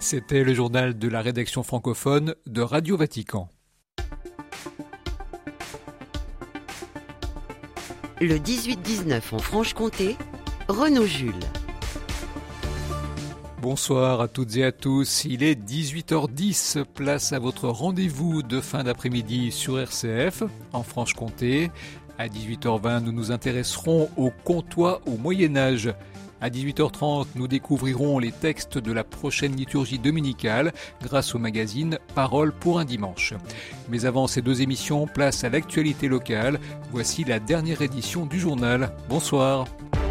C'était le journal de la rédaction francophone de Radio Vatican. Le 18-19 en Franche-Comté, Renaud Jules. Bonsoir à toutes et à tous, il est 18h10, place à votre rendez-vous de fin d'après-midi sur RCF, en Franche-Comté. À 18h20, nous nous intéresserons au Comtois au Moyen-Âge. À 18h30, nous découvrirons les textes de la prochaine liturgie dominicale grâce au magazine Parole pour un dimanche. Mais avant ces deux émissions, place à l'actualité locale. Voici la dernière édition du journal. Bonsoir.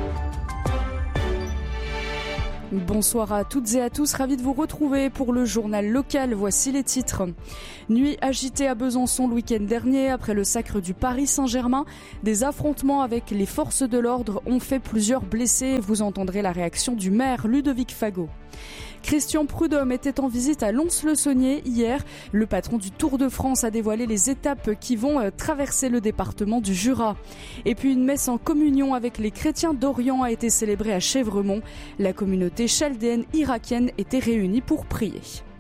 Bonsoir à toutes et à tous, ravi de vous retrouver pour le journal local. Voici les titres. Nuit agitée à Besançon le week-end dernier après le sacre du Paris Saint-Germain. Des affrontements avec les forces de l'ordre ont fait plusieurs blessés. Vous entendrez la réaction du maire Ludovic Fagot. Christian Prudhomme était en visite à Lons-le-Saunier hier. Le patron du Tour de France a dévoilé les étapes qui vont traverser le département du Jura. Et puis une messe en communion avec les chrétiens d'Orient a été célébrée à Chèvremont. La communauté chaldéenne irakienne était réunie pour prier.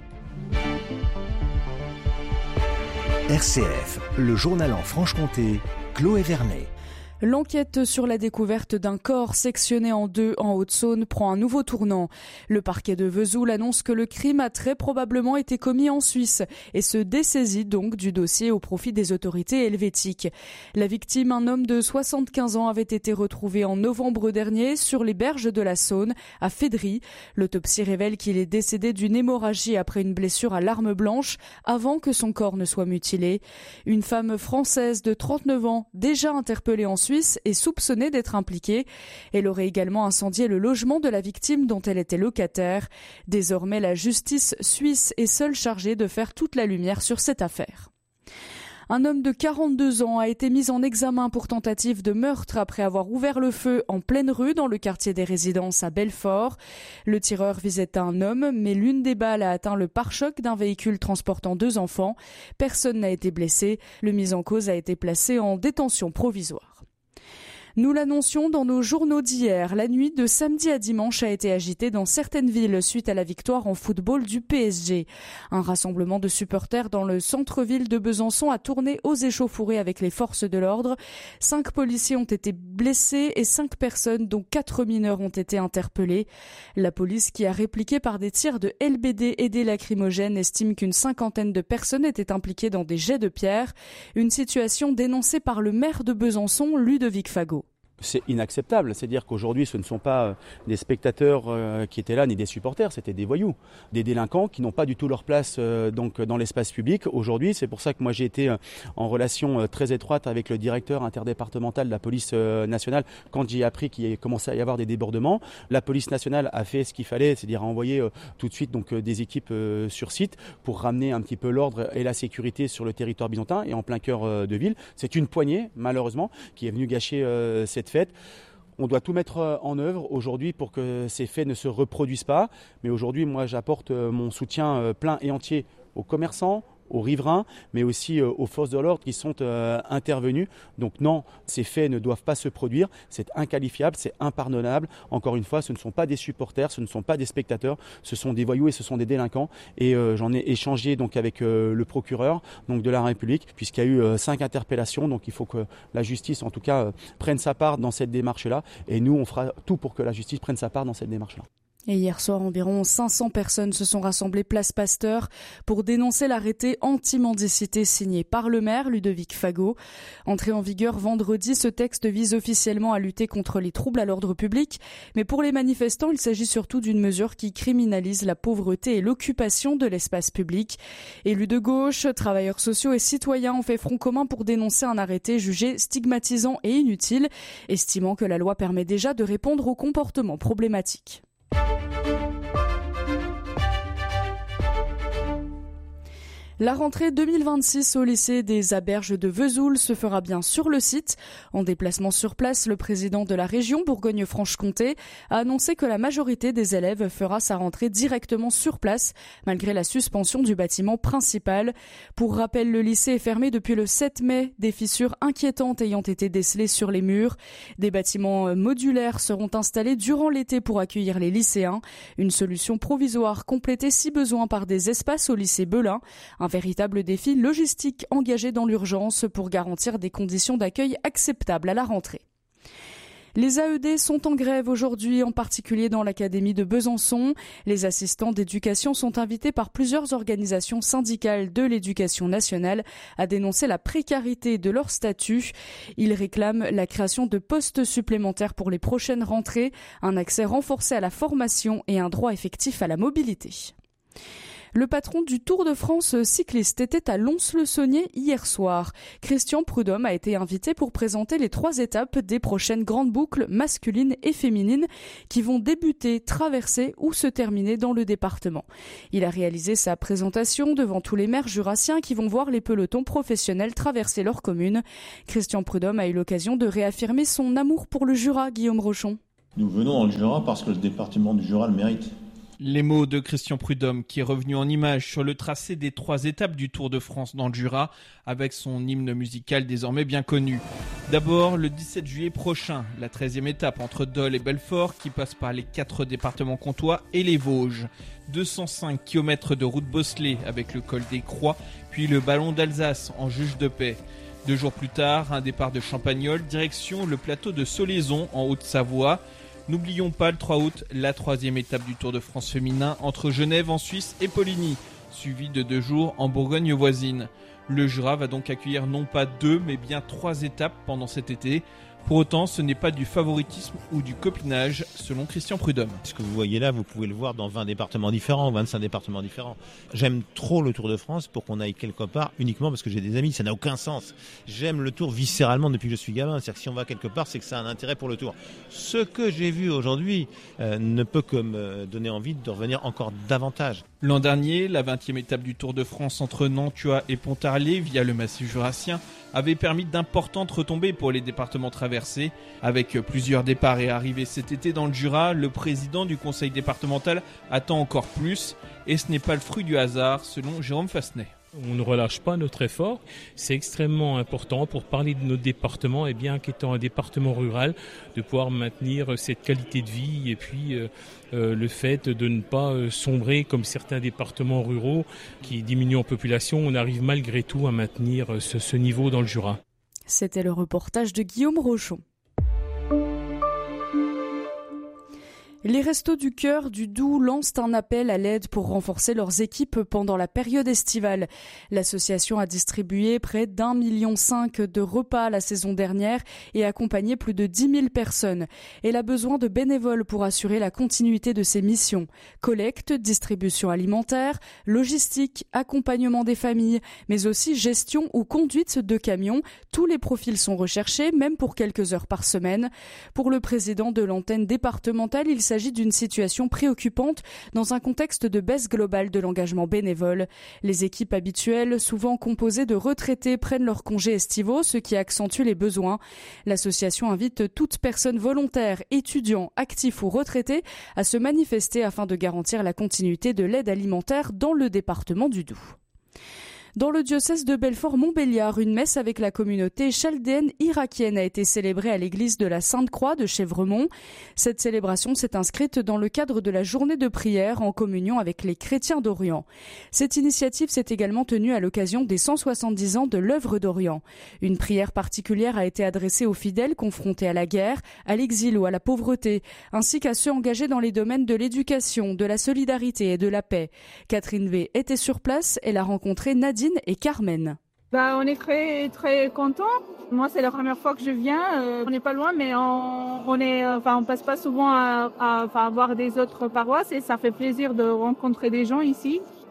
RCF, le journal en Franche-Comté, Chloé Vernet. L'enquête sur la découverte d'un corps sectionné en deux en Haute-Saône prend un nouveau tournant. Le parquet de Vesoul annonce que le crime a très probablement été commis en Suisse et se dessaisit donc du dossier au profit des autorités helvétiques. La victime, un homme de 75 ans, avait été retrouvé en novembre dernier sur les berges de la Saône, à Fédry. L'autopsie révèle qu'il est décédé d'une hémorragie après une blessure à l'arme blanche avant que son corps ne soit mutilé. Une femme française de 39 ans, déjà interpellée en Suisse, est soupçonnée d'être impliquée. Elle aurait également incendié le logement de la victime dont elle était locataire. Désormais, la justice suisse est seule chargée de faire toute la lumière sur cette affaire. Un homme de 42 ans a été mis en examen pour tentative de meurtre après avoir ouvert le feu en pleine rue dans le quartier des Résidences à Belfort. Le tireur visait un homme, mais l'une des balles a atteint le pare-choc d'un véhicule transportant 2 enfants. Personne n'a été blessé. Le mis en cause a été placé en détention provisoire. Nous l'annoncions dans nos journaux d'hier, la nuit de samedi à dimanche a été agitée dans certaines villes suite à la victoire en football du PSG. Un rassemblement de supporters dans le centre-ville de Besançon a tourné aux échauffourées avec les forces de l'ordre. 5 policiers ont été blessés et 5 personnes, dont 4 mineurs, ont été interpellés. La police, qui a répliqué par des tirs de LBD et des lacrymogènes, estime qu'une 50aine de personnes étaient impliquées dans des jets de pierre. Une situation dénoncée par le maire de Besançon, Ludovic Fagot. C'est inacceptable, c'est-à-dire qu'aujourd'hui ce ne sont pas des spectateurs qui étaient là ni des supporters, c'était des voyous, des délinquants qui n'ont pas du tout leur place donc dans l'espace public. Aujourd'hui, c'est pour ça que moi j'ai été en relation très étroite avec le directeur interdépartemental de la police nationale quand j'ai appris qu'il commençait à y avoir des débordements. La police nationale a fait ce qu'il fallait, c'est-à-dire a envoyé tout de suite donc des équipes sur site pour ramener un petit peu l'ordre et la sécurité sur le territoire byzantin et en plein cœur de ville. C'est une poignée malheureusement qui est venue gâcher cette fête. On doit tout mettre en œuvre aujourd'hui pour que ces faits ne se reproduisent pas. Mais aujourd'hui, moi, j'apporte mon soutien plein et entier aux commerçants, aux riverains, mais aussi aux forces de l'ordre qui sont intervenues. Donc non, ces faits ne doivent pas se produire. C'est inqualifiable, c'est impardonnable. Encore une fois, ce ne sont pas des supporters, ce ne sont pas des spectateurs, ce sont des voyous et ce sont des délinquants. Et j'en ai échangé donc avec le procureur donc de la République, puisqu'il y a eu 5 interpellations. Donc il faut que la justice, en tout cas, prenne sa part dans cette démarche-là. Et nous, on fera tout pour que la justice prenne sa part dans cette démarche-là. Et hier soir, environ 500 personnes se sont rassemblées place Pasteur pour dénoncer l'arrêté anti-mendicité signé par le maire Ludovic Fagot. Entré en vigueur vendredi, ce texte vise officiellement à lutter contre les troubles à l'ordre public. Mais pour les manifestants, il s'agit surtout d'une mesure qui criminalise la pauvreté et l'occupation de l'espace public. Élus de gauche, travailleurs sociaux et citoyens ont fait front commun pour dénoncer un arrêté jugé stigmatisant et inutile, estimant que la loi permet déjà de répondre aux comportements problématiques. La rentrée 2026 au lycée des Aberges de Vesoul se fera bien sur le site. En déplacement sur place, le président de la région Bourgogne-Franche-Comté a annoncé que la majorité des élèves fera sa rentrée directement sur place, malgré la suspension du bâtiment principal. Pour rappel, le lycée est fermé depuis le 7 mai, des fissures inquiétantes ayant été décelées sur les murs. Des bâtiments modulaires seront installés durant l'été pour accueillir les lycéens. Une solution provisoire complétée si besoin par des espaces au lycée Belin. Un véritable défi logistique engagé dans l'urgence pour garantir des conditions d'accueil acceptables à la rentrée. Les AED sont en grève aujourd'hui, en particulier dans l'académie de Besançon. Les assistants d'éducation sont invités par plusieurs organisations syndicales de l'éducation nationale à dénoncer la précarité de leur statut. Ils réclament la création de postes supplémentaires pour les prochaines rentrées, un accès renforcé à la formation et un droit effectif à la mobilité. Le patron du Tour de France cycliste était à Lons-le-Saunier hier soir. Christian Prudhomme a été invité pour présenter les 3 étapes des prochaines grandes boucles masculines et féminines qui vont débuter, traverser ou se terminer dans le département. Il a réalisé sa présentation devant tous les maires jurassiens qui vont voir les pelotons professionnels traverser leur commune. Christian Prudhomme a eu l'occasion de réaffirmer son amour pour le Jura, Guillaume Rochon. Nous venons dans le Jura parce que le département du Jura le mérite. Les mots de Christian Prudhomme qui est revenu en images sur le tracé des 3 étapes du Tour de France dans le Jura avec son hymne musical désormais bien connu. D'abord, le 17 juillet prochain, la 13e étape entre Dole et Belfort qui passe par les 4 départements comtois et les Vosges. 205 km de route bosselée avec le col des Croix, puis le ballon d'Alsace en juge de paix. 2 jours plus tard, un départ de Champagnole, direction le plateau de Solaison en Haute-Savoie. N'oublions pas le 3 août, la 3e étape du Tour de France féminin entre Genève en Suisse et Poligny, suivie de 2 jours en Bourgogne voisine. Le Jura va donc accueillir non pas 2 mais bien 3 étapes pendant cet été. Pour autant, ce n'est pas du favoritisme ou du copinage, selon Christian Prudhomme. Ce que vous voyez là, vous pouvez le voir dans 20 départements différents, 25 départements différents. J'aime trop le Tour de France pour qu'on aille quelque part uniquement parce que j'ai des amis, ça n'a aucun sens. J'aime le Tour viscéralement depuis que je suis gamin, c'est-à-dire que si on va quelque part, c'est que ça a un intérêt pour le Tour. Ce que j'ai vu aujourd'hui ne peut que me donner envie de revenir encore davantage. L'an dernier, la 20e étape du Tour de France entre Nantua et Pontarlier via le massif jurassien avait permis d'importantes retombées pour les départements traversés. Avec plusieurs départs et arrivées cet été dans le Jura, le président du conseil départemental attend encore plus. Et ce n'est pas le fruit du hasard, selon Jérôme Fassenet. On ne relâche pas notre effort. C'est extrêmement important pour parler de notre département, et bien qu'étant un département rural, de pouvoir maintenir cette qualité de vie et puis le fait de ne pas sombrer comme certains départements ruraux qui diminuent en population. On arrive malgré tout à maintenir ce niveau dans le Jura. C'était le reportage de Guillaume Rochon. Les Restos du Cœur du Doubs lancent un appel à l'aide pour renforcer leurs équipes pendant la période estivale. L'association a distribué près d'1,5 million de repas la saison dernière et accompagné plus de 10 000 personnes. Elle a besoin de bénévoles pour assurer la continuité de ses missions. Collecte, distribution alimentaire, logistique, accompagnement des familles, mais aussi gestion ou conduite de camions. Tous les profils sont recherchés, même pour quelques heures par semaine. Pour le président de l'antenne départementale, il s'agit d'une situation préoccupante dans un contexte de baisse globale de l'engagement bénévole. Les équipes habituelles, souvent composées de retraités, prennent leurs congés estivaux, ce qui accentue les besoins. L'association invite toute personne volontaire, étudiant, actif ou retraité à se manifester afin de garantir la continuité de l'aide alimentaire dans le département du Doubs. Dans le diocèse de Belfort-Montbéliard, une messe avec la communauté chaldéenne irakienne a été célébrée à l'église de la Sainte-Croix de Chèvremont. Cette célébration s'est inscrite dans le cadre de la journée de prière en communion avec les chrétiens d'Orient. Cette initiative s'est également tenue à l'occasion des 170 ans de l'œuvre d'Orient. Une prière particulière a été adressée aux fidèles confrontés à la guerre, à l'exil ou à la pauvreté, ainsi qu'à ceux engagés dans les domaines de l'éducation, de la solidarité et de la paix. Catherine V était sur place, elle a rencontré Nadine et Carmen. On est très très contents. Moi, c'est la première fois que je viens. On n'est pas loin, mais on passe pas souvent à voir des autres paroisses et ça fait plaisir de rencontrer des gens ici.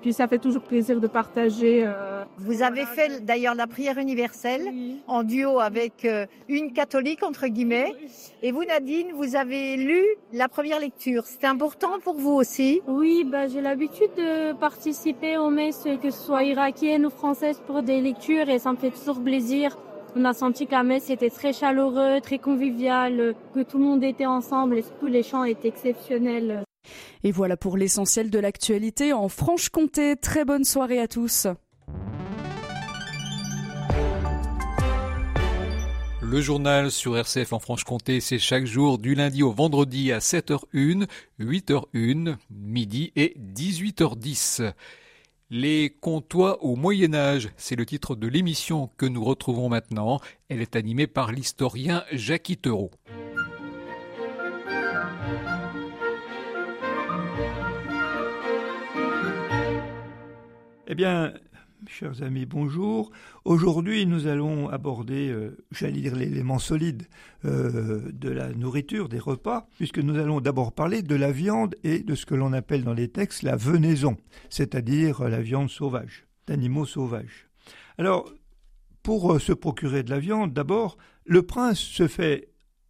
Puis ça fait toujours plaisir de partager. Vous avez fait d'ailleurs la prière universelle en duo avec une catholique, entre guillemets. Et vous, Nadine, vous avez lu la première lecture. C'était important pour vous aussi? Oui, j'ai l'habitude de participer aux messes, que ce soit irakiennes ou françaises, pour des lectures et ça me fait toujours plaisir. On a senti que la messe était très chaleureux, très conviviale, que tout le monde était ensemble et surtout les chants étaient exceptionnels. Et voilà pour l'essentiel de l'actualité en Franche-Comté. Très bonne soirée à tous. Le journal sur RCF en Franche-Comté, c'est chaque jour du lundi au vendredi à 7h01, 8h01, midi et 18h10. Les Comtois au Moyen-Âge, c'est le titre de l'émission que nous retrouvons maintenant. Elle est animée par l'historien Jackie Theroux. Eh bien, chers amis, bonjour. Aujourd'hui, nous allons aborder, l'élément solide de la nourriture, des repas, puisque nous allons d'abord parler de la viande et de ce que l'on appelle dans les textes la venaison, c'est-à-dire la viande sauvage, d'animaux sauvages. Alors, pour se procurer de la viande, d'abord, le prince se fait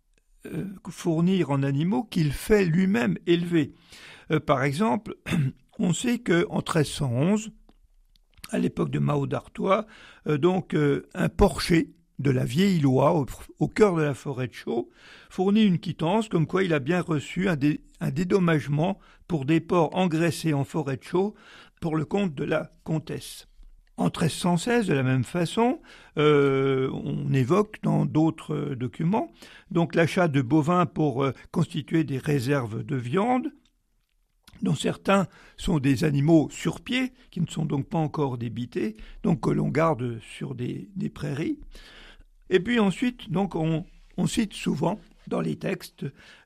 fournir en animaux qu'il fait lui-même élever. Par exemple, on sait qu'en 1311, à l'époque de Mao d'Artois, un porcher de la vieille loi au cœur de la forêt de Chaux fournit une quittance comme quoi il a bien reçu un dédommagement pour des porcs engraissés en forêt de Chaux pour le compte de la comtesse. En 1316, de la même façon, on évoque dans d'autres documents donc l'achat de bovins pour constituer des réserves de viande, dont certains sont des animaux sur pied, qui ne sont donc pas encore débités, donc que l'on garde sur des prairies. Et puis ensuite, donc on cite souvent dans les textes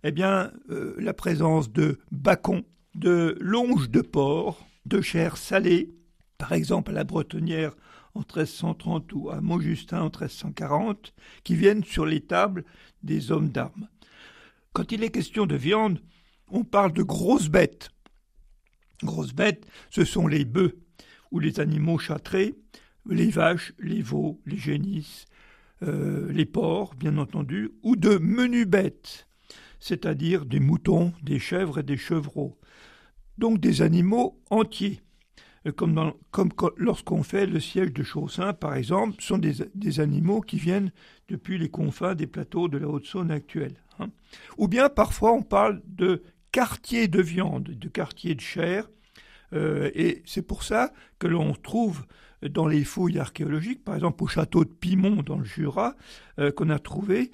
la présence de bacons, de longes de porc, de chair salée, par exemple à la Bretonnière en 1330 ou à Montjustin en 1340, qui viennent sur les tables des hommes d'armes. Quand il est question de viande, on parle de grosses bêtes. Grosses bêtes, ce sont les bœufs ou les animaux châtrés, les vaches, les veaux, les génisses, les porcs, bien entendu, ou de menues bêtes, c'est-à-dire des moutons, des chèvres et des chevreaux. Donc des animaux entiers, comme lorsqu'on fait le siège de Chaussin, par exemple, sont des animaux qui viennent depuis les confins des plateaux de la Haute-Saône actuelle. Ou bien parfois on parle de quartier de viande, de quartier de chair, et c'est pour ça que l'on trouve dans les fouilles archéologiques, par exemple au château de Pimont dans le Jura, qu'on a trouvé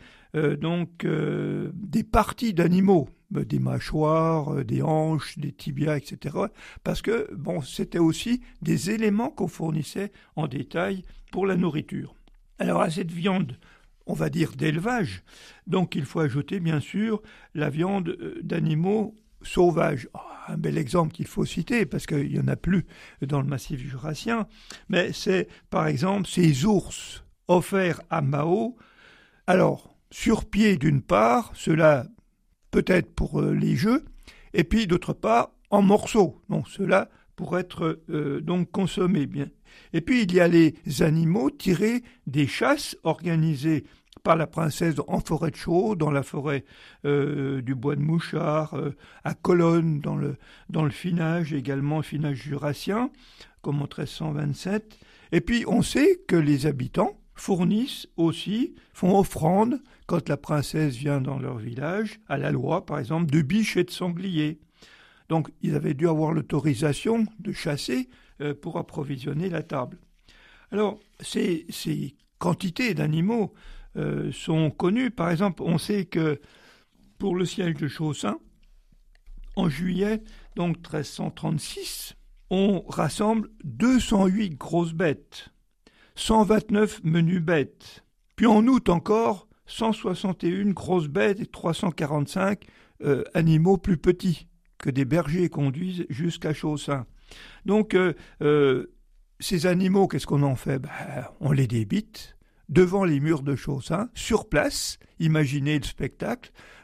des parties d'animaux, des mâchoires, des hanches, des tibias, etc. Parce que c'était aussi des éléments qu'on fournissait en détail pour la nourriture. Alors à cette viande, on va dire d'élevage, donc il faut ajouter bien sûr la viande d'animaux sauvages. Un bel exemple qu'il faut citer, parce qu'il n'y en a plus dans le massif jurassien, mais c'est par exemple ces ours offerts à Mao. Alors, sur pied d'une part, cela peut-être pour les jeux, et puis d'autre part en morceaux, donc cela pour être donc consommé bien. Et puis il y a les animaux tirés des chasses organisées par la princesse en forêt de Chaux, dans la forêt du bois de Mouchard, à Cologne, dans le finage, également le finage jurassien, comme en 1327. Et puis on sait que les habitants fournissent aussi, font offrande, quand la princesse vient dans leur village, à la loi par exemple, de biches et de sangliers. Donc ils avaient dû avoir l'autorisation de chasser pour approvisionner la table. Alors ces quantités d'animaux sont connues. Par exemple, on sait que pour le siège de Chaussin, en juillet donc 1336, on rassemble 208 grosses bêtes, 129 menues bêtes, puis en août encore 161 grosses bêtes et 345 animaux plus petits que des bergers conduisent jusqu'à Chaussin. Donc ces animaux, qu'est-ce qu'on en fait ? On les débite devant les murs de Chaussin, sur place. Imaginez le spectacle.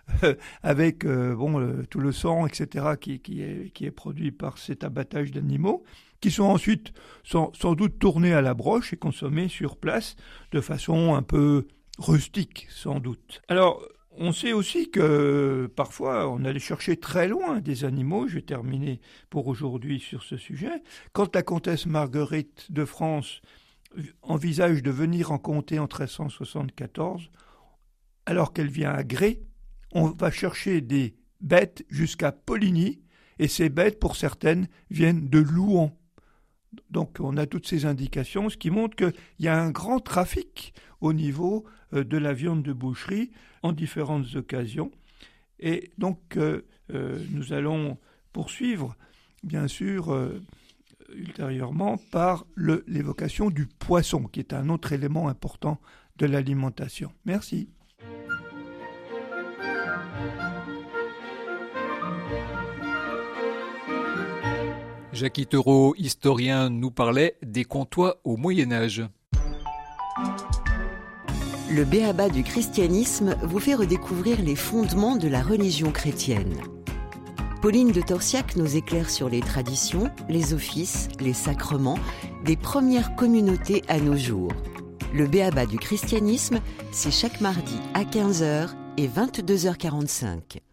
avec tout le sang, etc., qui est produit par cet abattage d'animaux, qui sont ensuite sans doute tournés à la broche et consommés sur place de façon un peu rustique, sans doute. Alors, on sait aussi que parfois on allait chercher très loin des animaux. Je vais terminer pour aujourd'hui sur ce sujet. Quand la comtesse Marguerite de France envisage de venir en comté en 1374, alors qu'elle vient à Grès, on va chercher des bêtes jusqu'à Poligny, et ces bêtes, pour certaines, viennent de Louhans. Donc on a toutes ces indications, ce qui montre qu'il y a un grand trafic au niveau de la viande de boucherie en différentes occasions. Et donc nous allons poursuivre, bien sûr, ultérieurement par l'évocation du poisson, qui est un autre élément important de l'alimentation. Merci. Jacques Itereau, historien, nous parlait des comtois au Moyen-Âge. Le b.a.-ba du christianisme vous fait redécouvrir les fondements de la religion chrétienne. Pauline de Torsiac nous éclaire sur les traditions, les offices, les sacrements des premières communautés à nos jours. Le b.a.-ba du christianisme, c'est chaque mardi à 15h et 22h45.